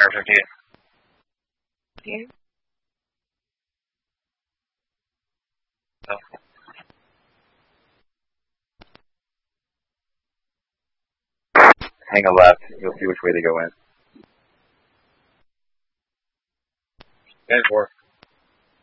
58. Okay. Oh. Hang a left. You'll see which way they go in. 10-4.